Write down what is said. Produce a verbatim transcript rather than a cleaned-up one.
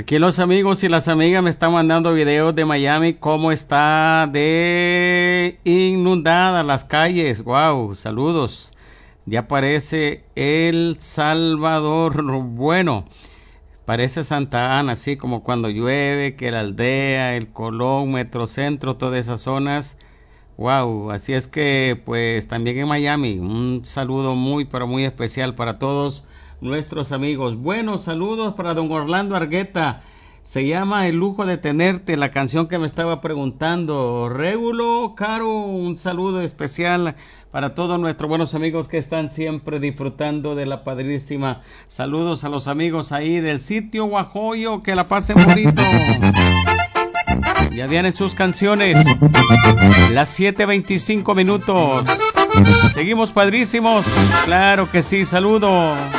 Aquí los amigos y las amigas me están mandando videos de Miami, cómo está de inundadas las calles. Wow, saludos. Ya parece El Salvador. Bueno, parece Santa Ana, así como cuando llueve, que la Aldea, el Colón, Metrocentro, todas esas zonas. Wow, así es que pues también en Miami, un saludo muy pero muy especial para todos nuestros amigos. Buenos saludos para don Orlando Argueta. Se llama El lujo de tenerte, la canción que me estaba preguntando. Régulo, Caro, un saludo especial para todos nuestros buenos amigos que están siempre disfrutando de la padrísima. Saludos a los amigos ahí del sitio Guajoyo, que la pasen bonito. Ya vienen sus canciones. Las siete veinticinco minutos. Seguimos padrísimos. Claro que sí, saludo.